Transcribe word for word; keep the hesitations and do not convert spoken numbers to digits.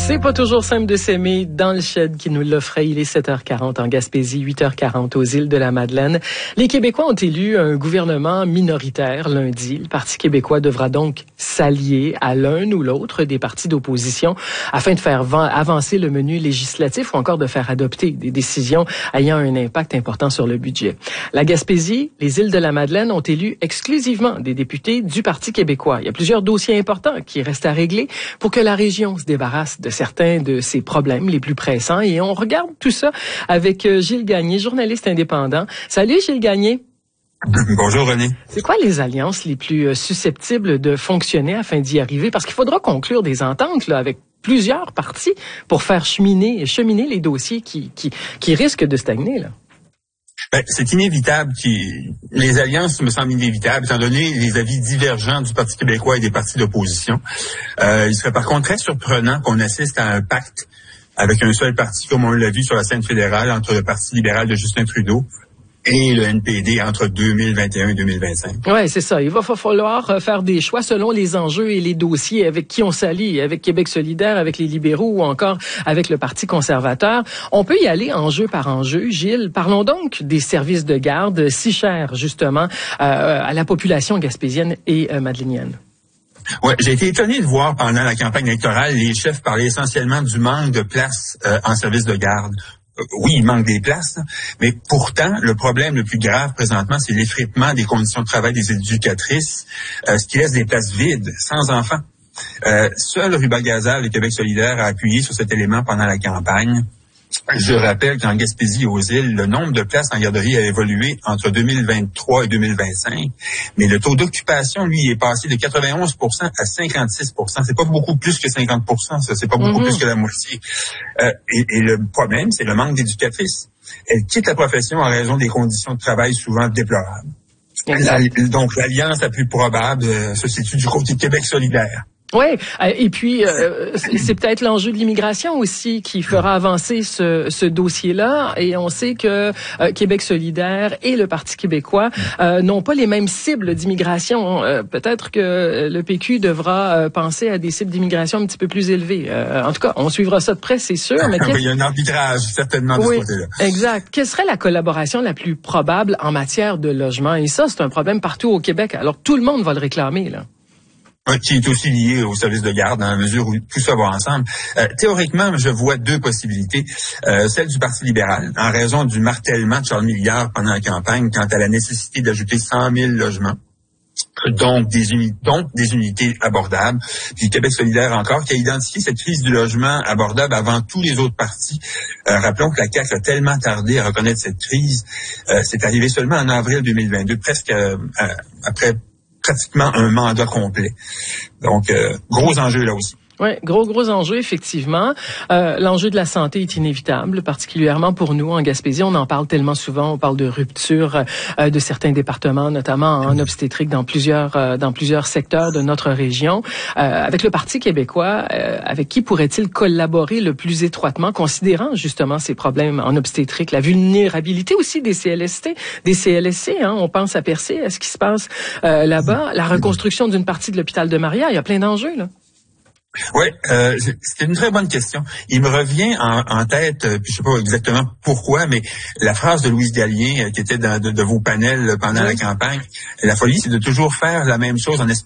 C'est pas toujours simple de s'aimer. Dans le shed qui nous l'offrait, il est sept heures quarante en Gaspésie, huit heures quarante aux îles de la Madeleine. Les Québécois ont élu un gouvernement minoritaire lundi. Le Parti québécois devra donc s'allier à l'un ou l'autre des partis d'opposition afin de faire avancer le menu législatif ou encore de faire adopter des décisions ayant un impact important sur le budget. La Gaspésie, les îles de la Madeleine ont élu exclusivement des députés du Parti québécois. Il y a plusieurs dossiers importants qui restent à régler pour que la région se débarrasse de certains de ses problèmes les plus pressants. Et on regarde tout ça avec Gilles Gagné, journaliste indépendant. Salut Gilles Gagné. Bonjour René. C'est quoi les alliances les plus susceptibles de fonctionner afin d'y arriver? Parce qu'il faudra conclure des ententes là, avec plusieurs partis pour faire cheminer, cheminer les dossiers qui, qui, qui risquent de stagner, là. Ben, c'est inévitable. Qui... Les alliances me semblent inévitables, étant donné les avis divergents du Parti québécois et des partis d'opposition. Euh, il serait par contre très surprenant qu'on assiste à un pacte avec un seul parti, comme on l'a vu sur la scène fédérale, entre le Parti libéral de Justin Trudeau et le N P D entre deux mille vingt et un et deux mille vingt-cinq. Oui, c'est ça. Il va falloir faire des choix selon les enjeux et les dossiers avec qui on s'allie, avec Québec solidaire, avec les libéraux ou encore avec le Parti conservateur. On peut y aller enjeu par enjeu. Gilles, parlons donc des services de garde si chers, justement, euh, à la population gaspésienne et euh, madélénienne. Ouais, j'ai été étonné de voir pendant la campagne électorale les chefs parler essentiellement du manque de places euh, en service de garde. Oui, il manque des places, mais pourtant, le problème le plus grave présentement, c'est l'effritement des conditions de travail des éducatrices, euh, ce qui laisse des places vides, sans enfants. Euh, seul Ruba Gazal, le Québec solidaire, a appuyé sur cet élément pendant la campagne. Je rappelle qu'en Gaspésie et aux îles, le nombre de places en garderie a évolué entre deux mille vingt-trois et deux mille vingt-cinq, mais le taux d'occupation, lui, est passé de quatre-vingt-onze pour cent à cinquante-six pour cent. C'est pas beaucoup plus que cinquante pour cent, ça, c'est pas beaucoup mm-hmm. plus que la moitié. Euh, et, et le problème, c'est le manque d'éducatrices. Elles quittent la profession en raison des conditions de travail souvent déplorables. La, donc, l'alliance la plus probable euh, se situe du côté de Québec solidaire. Oui, et puis euh, c'est peut-être l'enjeu de l'immigration aussi qui fera avancer ce, ce dossier-là. Et on sait que euh, Québec solidaire et le Parti québécois euh, n'ont pas les mêmes cibles d'immigration. Euh, peut-être que le P Q devra euh, penser à des cibles d'immigration un petit peu plus élevées. Euh, en tout cas, on suivra ça de près, c'est sûr. Mais il y a un arbitrage certainement de oui, ce côté-là. Exact. Quelle serait la collaboration la plus probable en matière de logement? Et ça, c'est un problème partout au Québec. Alors tout le monde va le réclamer, là. Qui est aussi lié au service de garde dans la mesure où tout ça va ensemble. Euh, théoriquement, je vois deux possibilités. Euh, celle du Parti libéral, en raison du martèlement de Charles Milliard pendant la campagne quant à la nécessité d'ajouter cent mille logements. Donc des, uni- donc des unités abordables. Puis Québec solidaire encore, qui a identifié cette crise du logement abordable avant tous les autres partis. Euh, rappelons que la C A Q a tellement tardé à reconnaître cette crise. Euh, c'est arrivé seulement en avril deux mille vingt-deux, presque euh, après pratiquement un mandat complet. Donc, euh, gros enjeu là aussi. Oui, gros, gros enjeu, effectivement. Euh, l'enjeu de la santé est inévitable, particulièrement pour nous en Gaspésie. On en parle tellement souvent. On parle de rupture euh, de certains départements, notamment en obstétrique dans plusieurs euh, dans plusieurs secteurs de notre région. Euh, avec le Parti québécois, euh, avec qui pourrait-il collaborer le plus étroitement, considérant justement ces problèmes en obstétrique, la vulnérabilité aussi des C L S T, des C L S C, hein, on pense à Percé, à ce qui se passe euh, là-bas, la reconstruction d'une partie de l'hôpital de Maria, il y a plein d'enjeux, là. Oui, euh, c'est une très bonne question. Il me revient en, en tête, puis je sais pas exactement pourquoi, mais la phrase de Louise Gallien, qui était dans de, de vos panels pendant oui. la campagne, la folie, c'est de toujours faire la même chose en espérant